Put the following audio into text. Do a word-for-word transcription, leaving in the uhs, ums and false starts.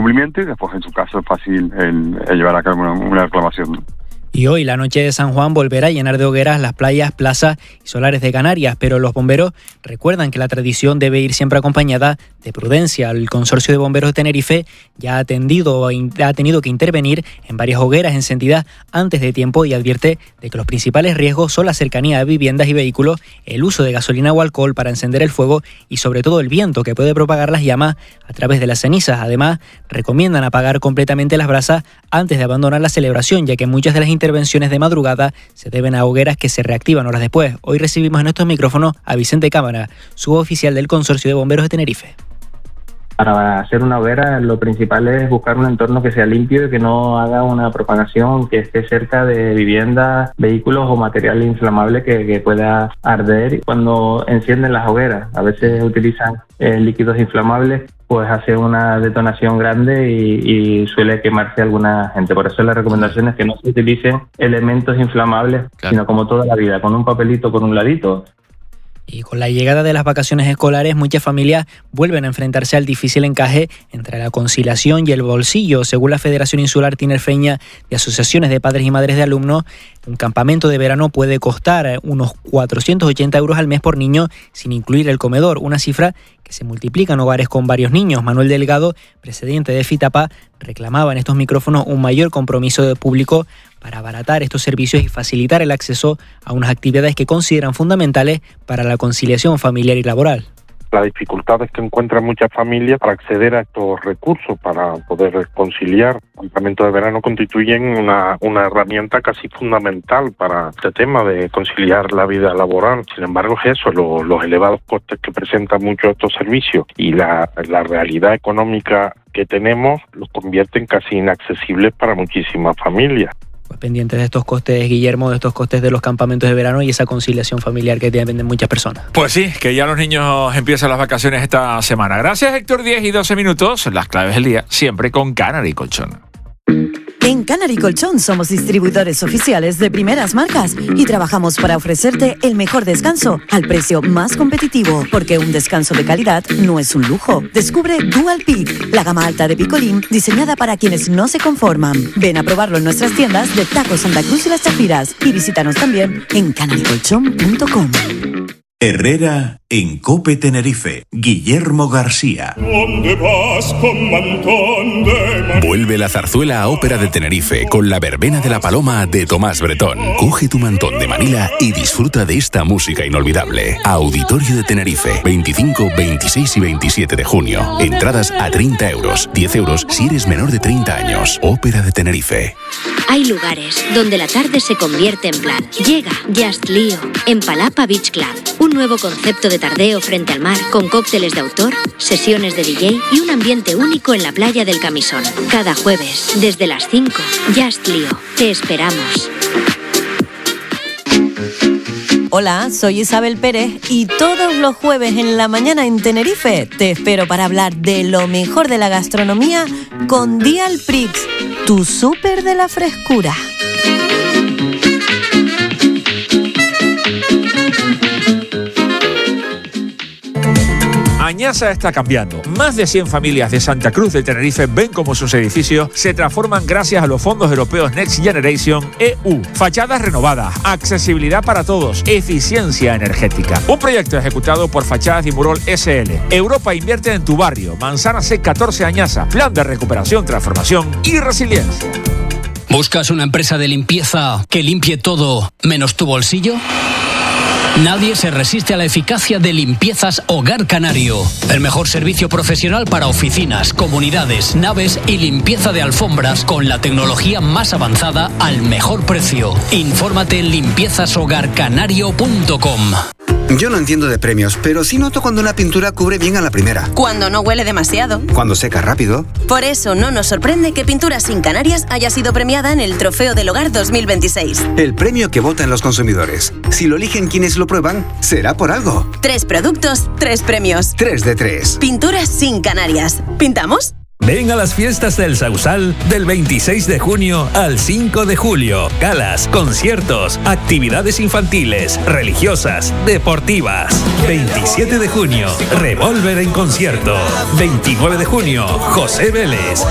incumplimiento y después en su caso es fácil el, el llevar a cabo una, una reclamación, ¿no? Y hoy la noche de San Juan volverá a llenar de hogueras las playas, plazas y solares de Canarias, pero los bomberos recuerdan que la tradición debe ir siempre acompañada de prudencia. El Consorcio de Bomberos de Tenerife ya ha, atendido, ha tenido que intervenir en varias hogueras encendidas antes de tiempo y advierte de que los principales riesgos son la cercanía a viviendas y vehículos, el uso de gasolina o alcohol para encender el fuego y sobre todo el viento que puede propagar las llamas a través de las cenizas. Además, recomiendan apagar completamente las brasas antes de abandonar la celebración, ya que muchas de las intervenciones de madrugada se deben a hogueras que se reactivan horas después. Hoy recibimos en estos micrófonos a Vicente Cámara, suboficial del Consorcio de Bomberos de Tenerife. Para hacer una hoguera lo principal es buscar un entorno que sea limpio y que no haga una propagación, que esté cerca de viviendas, vehículos o material inflamable que, que pueda arder. Cuando encienden las hogueras, a veces utilizan eh, líquidos inflamables, pues hace una detonación grande y, y suele quemarse alguna gente. Por eso la recomendación es que no se utilicen elementos inflamables, claro, sino como toda la vida, con un papelito por un ladito. Y con la llegada de las vacaciones escolares, muchas familias vuelven a enfrentarse al difícil encaje entre la conciliación y el bolsillo. Según la Federación Insular Tinerfeña de Asociaciones de Padres y Madres de Alumnos, un campamento de verano puede costar unos cuatrocientos ochenta euros al mes por niño, sin incluir el comedor, una cifra que se multiplica en hogares con varios niños. Manuel Delgado, presidente de FITAPA, reclamaba en estos micrófonos un mayor compromiso del público para abaratar estos servicios y facilitar el acceso a unas actividades que consideran fundamentales para la conciliación familiar y laboral. Las dificultades que encuentran muchas familias para acceder a estos recursos, para poder conciliar. El campamento de verano constituyen una, una herramienta casi fundamental para este tema de conciliar la vida laboral. Sin embargo, es eso, lo, los elevados costes que presentan muchos de estos servicios y la, la realidad económica que tenemos los convierten casi inaccesibles para muchísimas familias. Pues pendientes de estos costes, Guillermo, de estos costes de los campamentos de verano y esa conciliación familiar que dependen muchas personas. Pues sí, que ya los niños empiezan las vacaciones esta semana. Gracias, Héctor. diez y doce minutos, las claves del día, siempre con Canary Colchón. En Canary Colchón somos distribuidores oficiales de primeras marcas y trabajamos para ofrecerte el mejor descanso al precio más competitivo, porque un descanso de calidad no es un lujo. Descubre Dual Peak, la gama alta de picolín diseñada para quienes no se conforman. Ven a probarlo en nuestras tiendas de Taco Santa Cruz y Las Chafiras y visítanos también en canary colchón punto com. Herrera en COPE Tenerife. Guillermo García. ¿Dónde vas con mantón de Vuelve la zarzuela a Ópera de Tenerife con la verbena de la Paloma de Tomás Bretón. Coge tu mantón de Manila y disfruta de esta música inolvidable. Auditorio de Tenerife, veinticinco, veintiséis y veintisiete de junio. Entradas a treinta euros, diez euros si eres menor de treinta años. Ópera de Tenerife. Hay lugares donde la tarde se convierte en plan. Llega Just Lío en Palapa Beach Club. Un nuevo concepto de tardeo frente al mar con cócteles de autor, sesiones de D J y un ambiente único en la playa del Camisón. Cada jueves, desde las cinco, Just Lío. Te esperamos. Hola, soy Isabel Pérez y todos los jueves en la mañana en Tenerife te espero para hablar de lo mejor de la gastronomía con Dial Prix, tu súper de la frescura. Añasa está cambiando. Más de cien familias de Santa Cruz de Tenerife ven cómo sus edificios se transforman gracias a los fondos europeos Next Generation E U. Fachadas renovadas, accesibilidad para todos, eficiencia energética. Un proyecto ejecutado por Fachadas Dimurol S L. Europa invierte en tu barrio. Manzana C catorce Añasa. Plan de recuperación, transformación y resiliencia. ¿Buscas una empresa de limpieza que limpie todo menos tu bolsillo? Nadie se resiste a la eficacia de Limpiezas Hogar Canario. El mejor servicio profesional para oficinas, comunidades, naves y limpieza de alfombras con la tecnología más avanzada al mejor precio. Infórmate en limpiezas hogar canario punto com. Yo no entiendo de premios, pero sí noto cuando una pintura cubre bien a la primera. Cuando no huele demasiado. Cuando seca rápido. Por eso no nos sorprende que Pinturas Sin Canarias haya sido premiada en el Trofeo del Hogar dos mil veintiséis. El premio que votan los consumidores. Si lo eligen quienes lo prueban, será por algo. Tres productos, tres premios. Tres de tres. Pinturas Sin Canarias. ¿Pintamos? Ven a las fiestas del Sausal del veintiséis de junio al cinco de julio. Galas, conciertos, actividades infantiles, religiosas, deportivas. veintisiete de junio, Revolver en concierto. veintinueve de junio, José Vélez.